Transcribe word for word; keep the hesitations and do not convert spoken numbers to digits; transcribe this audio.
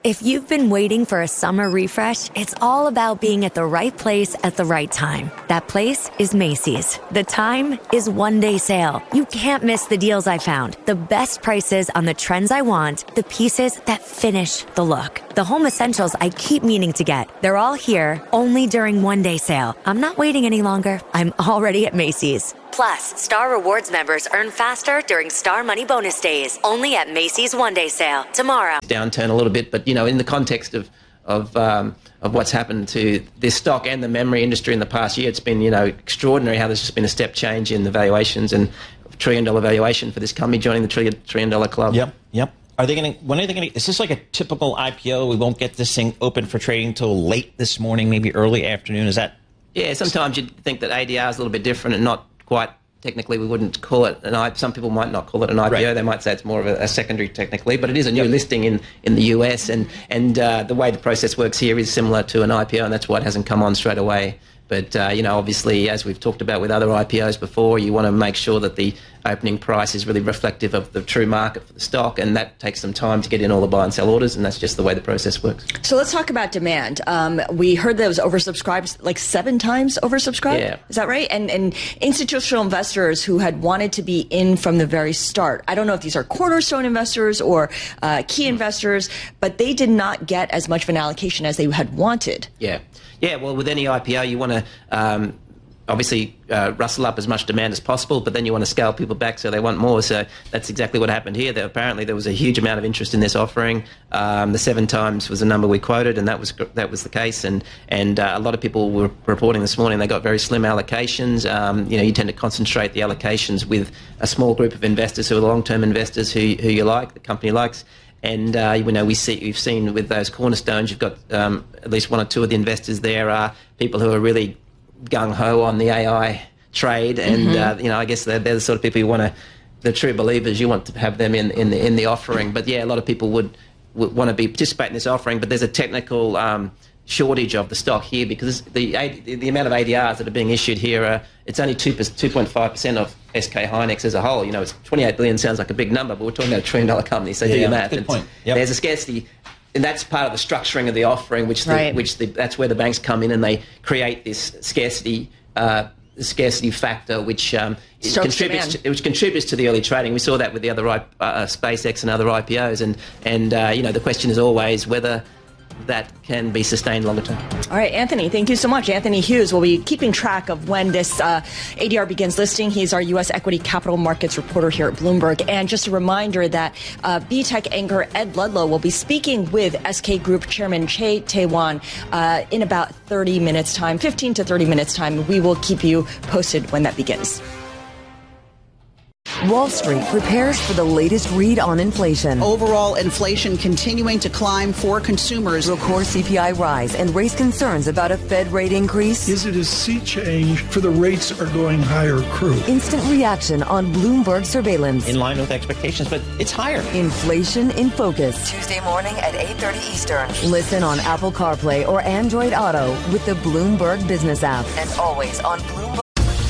If you've been waiting for a summer refresh, it's all about being at the right place at the right time. That place is Macy's. The time is one day sale. You can't miss the deals I found, the best prices on the trends I want, the pieces that finish the look, the home essentials I keep meaning to get. They're all here only during one day sale. I'm not waiting any longer. I'm already at Macy's. Plus, Star Rewards members earn faster during Star Money Bonus Days, only at Macy's One Day Sale tomorrow. Downturn a little bit, but you know, in the context of of um, of what's happened to this stock and the memory industry in the past year, it's been you know extraordinary how there's just been a step change in the valuations and trillion dollar valuation for this company joining the trillion trillion dollar club. Yep, yep. Are they going to? When are they going to? Is this like a typical I P O? We won't get this thing open for trading until late this morning, maybe early afternoon. Is that? Yeah, sometimes you'd think that A D R is a little bit different and not quite. Technically, we wouldn't call it an I P O. Some people might not call it an I P O. Right. They might say it's more of a, a secondary technically, but it is a new yep. listing in, in the U S, and, and uh, the way the process works here is similar to an I P O, and that's why it hasn't come on straight away. But, uh, you know, obviously, as we've talked about with other I P Os before, you want to make sure that the opening price is really reflective of the true market for the stock, and that takes some time to get in all the buy and sell orders, and that's just the way the process works. So let's talk about demand. Um, we heard that it was oversubscribed, like seven times oversubscribed? Yeah. Is that right? And, and institutional investors who had wanted to be in from the very start, I don't know if these are cornerstone investors or uh, key investors, but they did not get as much of an allocation as they had wanted. Yeah. Yeah, well, with any I P O, you want to um, obviously uh, rustle up as much demand as possible, but then you want to scale people back so they want more. So that's exactly what happened here. There, apparently, there was a huge amount of interest in this offering. Um, the seven times was the number we quoted, and that was that was the case. And and uh, a lot of people were reporting this morning they got very slim allocations. Um, you know, you tend to concentrate the allocations with a small group of investors who are long-term investors who who you like, the company likes. And uh, you know, we see, we've seen with those cornerstones, you've got um, at least one or two of the investors there are people who are really gung-ho on the A I trade, and mm-hmm. uh, you know, I guess they're, they're the sort of people you want to, the true believers, you want to have them in in the in the offering. But yeah, a lot of people would, would want to be participate in this offering, but there's a technical um, shortage of the stock here because the the amount of A D Rs that are being issued here are, it's only two point five percent of S K Hynix as a whole. You know, it's twenty-eight billion sounds like a big number, but we're talking about a trillion dollar company, so yeah, do your math. Good point. Yep. There's a scarcity, and that's part of the structuring of the offering, which the, right. which the, that's where the banks come in and they create this scarcity uh, scarcity factor, which um, contributes to, which contributes to the early trading. We saw that with the other uh, SpaceX and other I P Os, and and uh, you know, the question is always whether that can be sustained longer term. All right, Anthony, thank you so much. Anthony Hughes will be keeping track of when this uh, A D R begins listing. He's our U S equity capital markets reporter here at Bloomberg. And just a reminder that uh, B Tech anchor Ed Ludlow will be speaking with S K Group Chairman Che Tae-wan uh, in about thirty minutes time, fifteen to thirty minutes time. We will keep you posted when that begins. Wall Street prepares for the latest read on inflation. Overall inflation continuing to climb for consumers. Will core C P I rise and raise concerns about a Fed rate increase? Is it a sea change for the rates are going higher crew? Instant reaction on Bloomberg surveillance. In line with expectations, but it's higher. Inflation in focus. Tuesday morning at eight thirty Eastern. Listen on Apple CarPlay or Android Auto with the Bloomberg Business app. And always on